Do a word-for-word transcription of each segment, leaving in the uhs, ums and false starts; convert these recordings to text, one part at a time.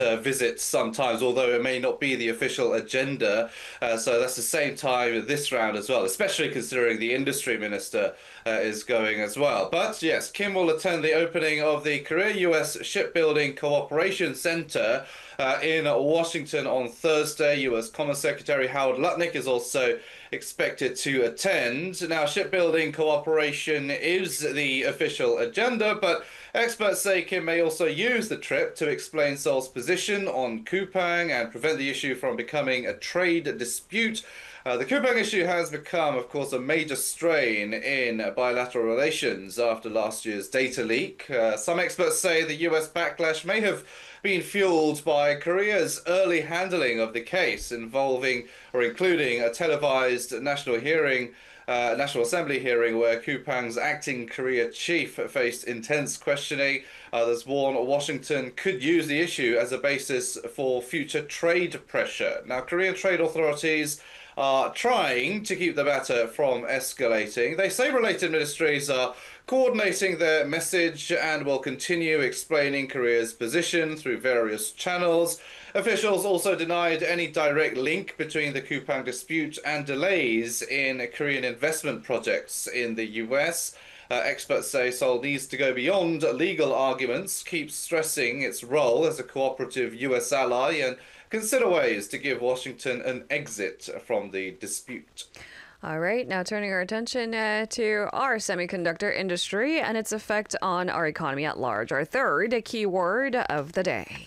uh, visit sometimes, although it may not be the official agenda. Uh, so that's the same time this round as well, especially considering the industry minister uh, is going as well. But yes, Kim will attend the opening of the Korea-U S Shipbuilding Cooperation Center uh, in Washington on Thursday. U S Commerce Secretary Howard Lutnick is also expected to attend. Now, shipbuilding cooperation is the official agenda, but experts say Kim may also use the trip to explain Seoul's position on Kupang and prevent the issue from becoming a trade dispute. Uh, the Kupang issue has become, of course, a major strain in bilateral relations after last year's data leak. Uh, some experts say the U S backlash may have been fueled by Korea's early handling of the case, involving or including a televised national hearing Uh, National Assembly hearing where Kupang's acting Korea chief faced intense questioning. Others warn Washington could use the issue as a basis for future trade pressure. Now, Korean trade authorities are trying to keep the matter from escalating. They say related ministries are coordinating their message and will continue explaining Korea's position through various channels. Officials also denied any direct link between the Kupang dispute and delays in Korean investment projects in the U S. Uh, experts say Seoul needs to go beyond legal arguments, keep stressing its role as a cooperative U S ally, and consider ways to give Washington an exit from the dispute. All right, now turning our attention uh, to our semiconductor industry and its effect on our economy at large. Our third keyword of the day.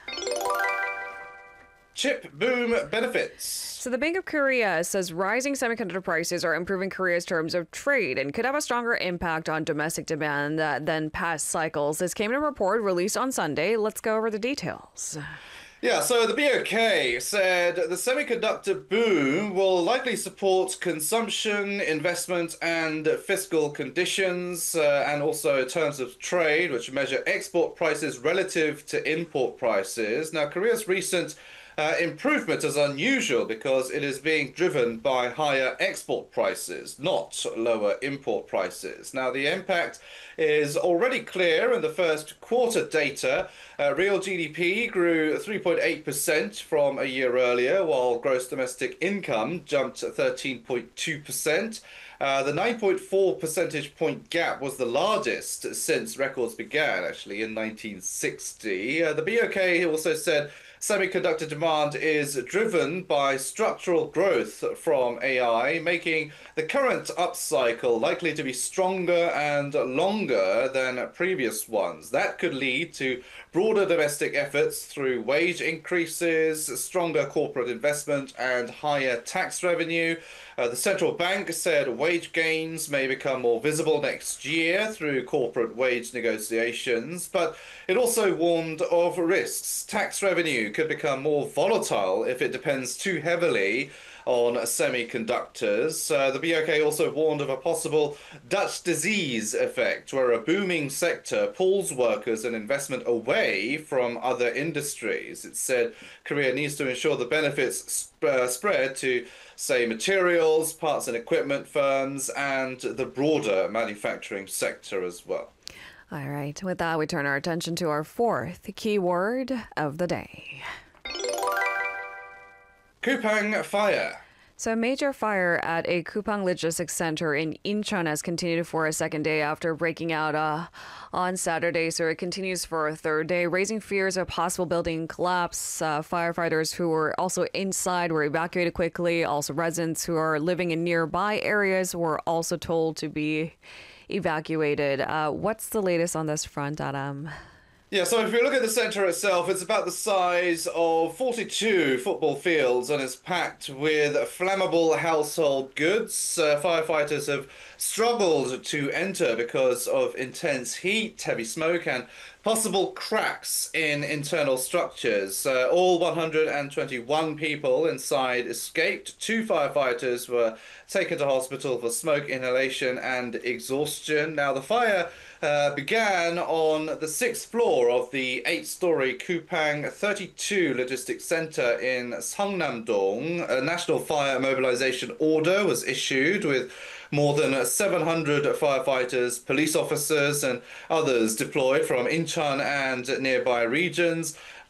Chip boom benefits. So the Bank of Korea says rising semiconductor prices are improving Korea's terms of trade and could have a stronger impact on domestic demand uh, than past cycles. This came in a report released on Sunday. Let's go over the details. Yeah, so the B O K said the semiconductor boom will likely support consumption, investment, and fiscal conditions, uh, and also terms of trade, which measure export prices relative to import prices. Now, Korea's recent Uh, improvement is unusual because it is being driven by higher export prices, not lower import prices. Now, the impact is already clear in the first quarter data. Uh, real G D P grew three point eight percent from a year earlier, while gross domestic income jumped thirteen point two percent. Uh, the nine point four percentage point gap was the largest since records began, actually, in nineteen sixty. Uh, the B O K also said semiconductor demand is driven by structural growth from A I, making the current upcycle likely to be stronger and longer than previous ones. That could lead to broader domestic efforts through wage increases, stronger corporate investment, and higher tax revenue. Uh, the central bank said wage gains may become more visible next year through corporate wage negotiations, but it also warned of risks. Tax revenue could become more volatile if it depends too heavily on semiconductors. Uh, the B O K also warned of a possible Dutch disease effect, where a booming sector pulls workers and investment away from other industries. It said Korea needs to ensure the benefits sp uh, spread to, say, materials, parts and equipment firms, and the broader manufacturing sector as well. All right, with that, we turn our attention to our fourth keyword of the day. Kupang fire. So a major fire at a Kupang logistics center in Incheon has continued for a second day after breaking out uh, on Saturday. So it continues for a third day, raising fears of possible building collapse. Uh, firefighters who were also inside were evacuated quickly. Also, residents who are living in nearby areas were also told to be evacuated. Uh, what's the latest on this front, Adam? Yeah, so if you look at the centre itself, it's about the size of forty-two football fields and it's packed with flammable household goods. Uh, firefighters have struggled to enter because of intense heat, heavy smoke, and possible cracks in internal structures. Uh, all one hundred twenty-one people inside escaped. Two firefighters were taken to hospital for smoke inhalation and exhaustion. Now, the fire uh, began on the sixth floor of the eight-story Kupang thirty-two Logistics Center in Seongnam-dong. A national fire mobilization order was issued with more than seven hundred firefighters, police officers, and others deployed from Incheon and nearby regions.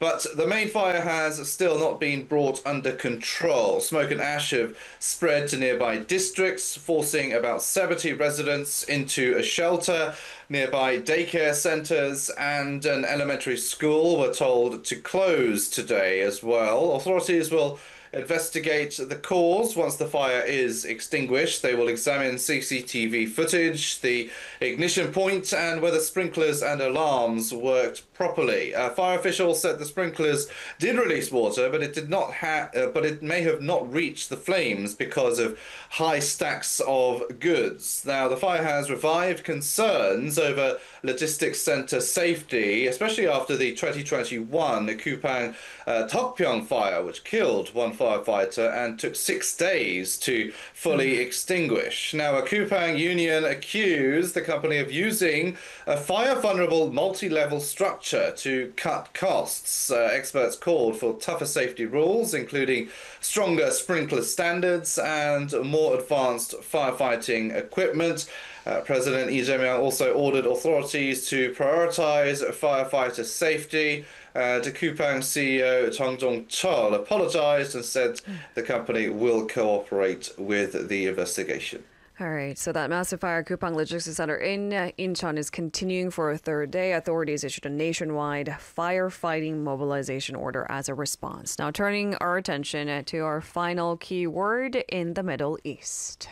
But the main fire has still not been brought under control. Smoke and ash have spread to nearby districts, forcing about seventy residents into a shelter. Nearby daycare centres and an elementary school were told to close today as well. Authorities will investigate the cause. Once the fire is extinguished, they will examine C C T V footage, the ignition point, and whether sprinklers and alarms worked properly. Uh, fire officials said the sprinklers did release water, but it did not ha- uh, but it may have not reached the flames because of high stacks of goods. Now, the fire has revived concerns over logistics centre safety, especially after the twenty twenty-one Kupang uh, Tokpyeong fire, which killed one firefighter and took six days to fully extinguish. Now, a Kupang union accused the company of using a fire-vulnerable multi-level structure to cut costs. Uh, experts called for tougher safety rules, including stronger sprinkler standards and more advanced firefighting equipment. Uh, President Lee Jae-myung also ordered authorities to prioritize firefighter safety. Uh, the Kupang C E O Chung Jong-chul apologized and said the company will cooperate with the investigation. All right, so that massive fire Kupang Logistics Center in uh, Incheon is continuing for a third day. Authorities issued a nationwide firefighting mobilization order as a response. Now turning our attention to our final key word in the Middle East.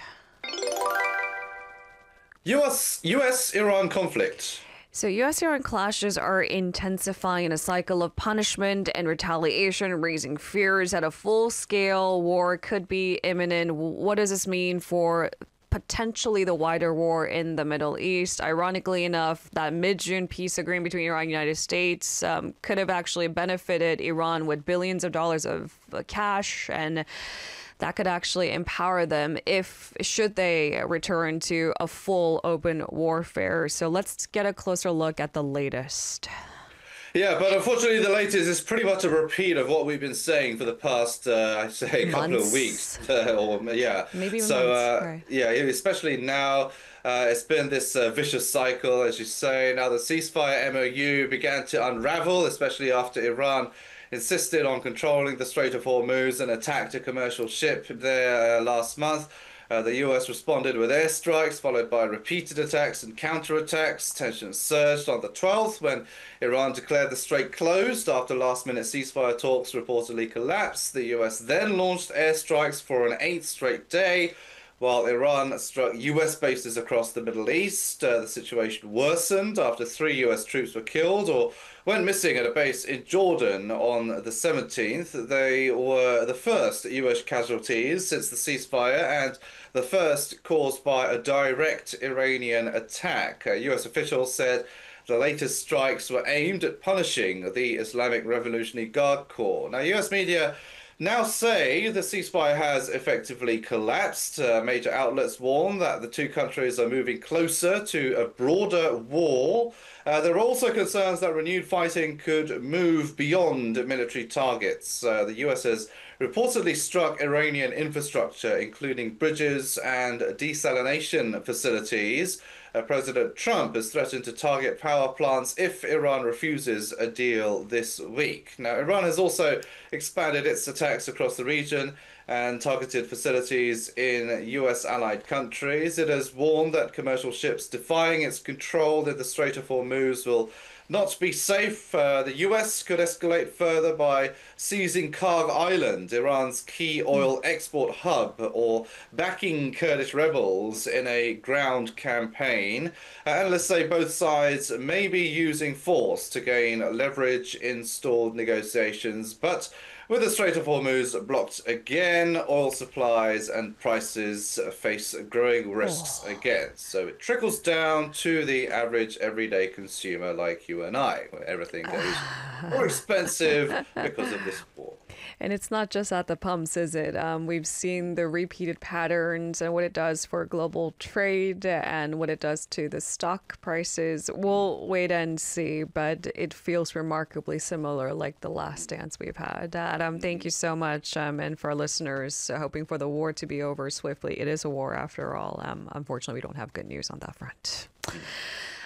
U S U S Iran conflict. So U S Iran clashes are intensifying, a cycle of punishment and retaliation, raising fears that a full-scale war could be imminent. What does this mean for potentially the wider war in the Middle East? Ironically enough, that mid-June peace agreement between Iran and the United States um, could have actually benefited Iran with billions of dollars of uh, cash, and that could actually empower them if, should they return to a full open warfare. So let's get a closer look at the latest. Yeah, but unfortunately, the latest is pretty much a repeat of what we've been saying for the past, uh, I'd say, a couple Months. of weeks. Uh, or yeah, Maybe so months. uh, Right. yeah, especially now, uh, it's been this uh, vicious cycle, as you say. Now the ceasefire M O U began to unravel, especially after Iran insisted on controlling the Strait of Hormuz and attacked a commercial ship there uh, last month. Uh, the U S responded with airstrikes, followed by repeated attacks and counterattacks. Tensions surged on the twelfth when Iran declared the strait closed after last-minute ceasefire talks reportedly collapsed. The U S then launched airstrikes for an eighth straight day, while Iran struck U S bases across the Middle East. Uh, the situation worsened after three U S troops were killed or went missing at a base in Jordan on the seventeenth. They were the first U S casualties since the ceasefire and the first caused by a direct Iranian attack. Uh, U S officials said the latest strikes were aimed at punishing the Islamic Revolutionary Guard Corps. Now, U S media now say the ceasefire has effectively collapsed. Uh, major outlets warn that the two countries are moving closer to a broader war. Uh, there are also concerns that renewed fighting could move beyond military targets. Uh, the U S has reportedly struck Iranian infrastructure, including bridges and desalination facilities. Uh, President Trump has threatened to target power plants if Iran refuses a deal this week. Now, Iran has also expanded its attacks across the region and targeted facilities in U S allied countries. It has warned that commercial ships defying its control in the Strait of Hormuz will not be safe. Uh, the U S could escalate further by seizing Karg Island, Iran's key oil export hub, or backing Kurdish rebels in a ground campaign. Uh, analysts say both sides may be using force to gain leverage in stalled negotiations, but with the Strait of Hormuz blocked again, oil supplies and prices face growing risks oh. again. So it trickles down to the average everyday consumer like you and I, where everything goes more expensive because of this war. And it's not just at the pumps, is it? Um, we've seen the repeated patterns and what it does for global trade and what it does to the stock prices. We'll wait and see, but it feels remarkably similar, like the last dance we've had. Adam, thank you so much. Um, and for our listeners, uh, hoping for the war to be over swiftly. It is a war after all. Um, unfortunately, we don't have good news on that front.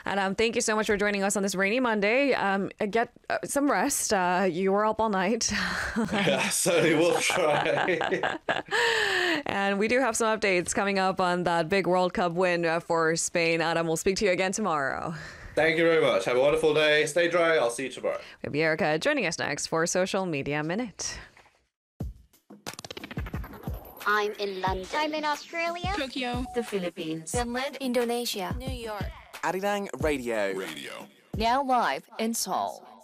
Adam, thank you so much for joining us on this rainy Monday. Um, get uh, some rest. Uh, you were up all night. Yeah, certainly will try. And we do have some updates coming up on that big World Cup win uh, for Spain. Adam, we'll speak to you again tomorrow. Thank you very much. Have a wonderful day. Stay dry. I'll see you tomorrow. We'll be Erica joining us next for Social Media Minute. I'm in London. I'm in Australia. Tokyo. The Philippines. Finland. Indonesia. New York. Arirang Radio. Radio. Now live in Seoul.